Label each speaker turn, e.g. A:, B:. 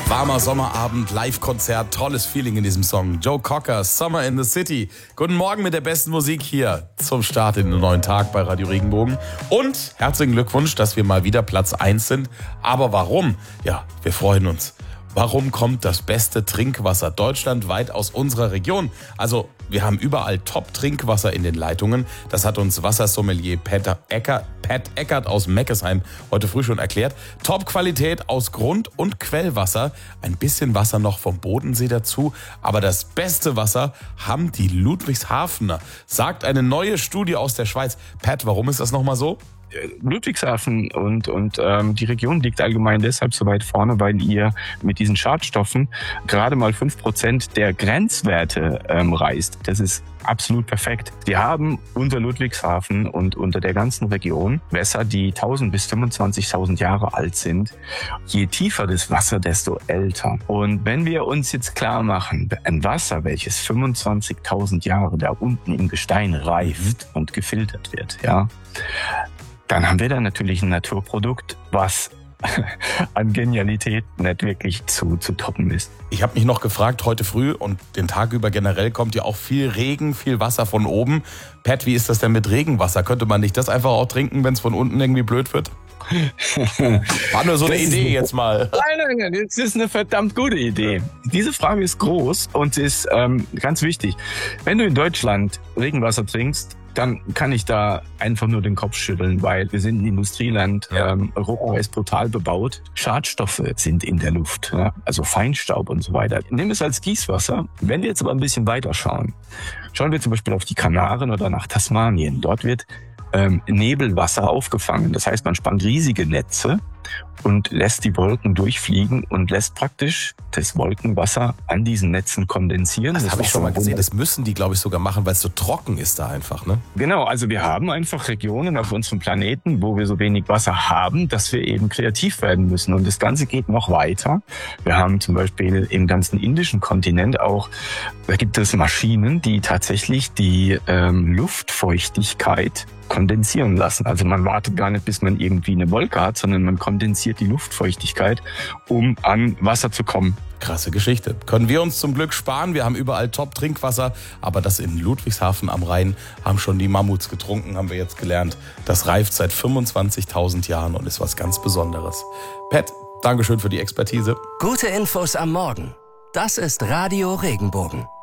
A: Warmer Sommerabend, Live-Konzert, tolles Feeling in diesem Song. Joe Cocker, Summer in the City. Guten Morgen mit der besten Musik hier zum Start in den neuen Tag bei Radio Regenbogen. Und herzlichen Glückwunsch, dass wir mal wieder Platz 1 sind. Aber warum? Ja, wir freuen uns. Warum kommt das beste Trinkwasser deutschlandweit aus unserer Region? Also, wir haben überall Top-Trinkwasser in den Leitungen. Das hat uns Wassersommelier Pat Eckert aus Meckesheim heute früh schon erklärt. Top-Qualität aus Grund- und Quellwasser. Ein bisschen Wasser noch vom Bodensee dazu. Aber das beste Wasser haben die Ludwigshafener, sagt eine neue Studie aus der Schweiz. Pat, warum ist das nochmal so?
B: Ludwigshafen und die Region liegt allgemein deshalb so weit vorne, weil ihr mit diesen Schadstoffen gerade mal 5% der Grenzwerte reißt. Das ist absolut perfekt. Wir haben unter Ludwigshafen und unter der ganzen Region Wässer, die 1000 bis 25.000 Jahre alt sind. Je tiefer das Wasser, desto älter. Und wenn wir uns jetzt klar machen, ein Wasser, welches 25.000 Jahre da unten im Gestein reift und gefiltert wird, ja, dann haben wir da natürlich ein Naturprodukt, was an Genialität nicht wirklich zu toppen ist.
A: Ich habe mich noch gefragt, heute früh und den Tag über generell kommt ja auch viel Regen, viel Wasser von oben. Pat, wie ist das denn mit Regenwasser? Könnte man nicht das einfach auch trinken, wenn es von unten irgendwie blöd wird? War nur so eine Idee jetzt mal.
B: Nein, das ist eine verdammt gute Idee. Diese Frage ist groß und ist ganz wichtig. Wenn du in Deutschland Regenwasser trinkst, dann kann ich da einfach nur den Kopf schütteln, weil wir sind ein Industrieland, Europa ist brutal bebaut, Schadstoffe sind in der Luft, ja? Also Feinstaub und so weiter. Nimm es als Gießwasser. Wenn wir jetzt aber ein bisschen weiter schauen wir zum Beispiel auf die Kanaren oder nach Tasmanien. Dort wird Nebelwasser aufgefangen. Das heißt, man spannt riesige Netze und lässt die Wolken durchfliegen und lässt praktisch das Wolkenwasser an diesen Netzen kondensieren.
A: Das habe ich schon mal gesehen. Das müssen die, glaube ich, sogar machen, weil es so trocken ist da einfach, ne?
B: Genau, also wir haben einfach Regionen auf unserem Planeten, wo wir so wenig Wasser haben, dass wir eben kreativ werden müssen. Und das Ganze geht noch weiter. Wir haben zum Beispiel im ganzen indischen Kontinent auch, da gibt es Maschinen, die tatsächlich die Luftfeuchtigkeit kondensieren lassen. Also man wartet gar nicht, bis man irgendwie eine Wolke hat, sondern man kondensiert die Luftfeuchtigkeit, um an Wasser zu kommen.
A: Krasse Geschichte. Können wir uns zum Glück sparen. Wir haben überall Top-Trinkwasser, aber das in Ludwigshafen am Rhein haben schon die Mammuts getrunken, haben wir jetzt gelernt. Das reift seit 25.000 Jahren und ist was ganz Besonderes. Pat, Dankeschön für die Expertise.
C: Gute Infos am Morgen. Das ist Radio Regenbogen.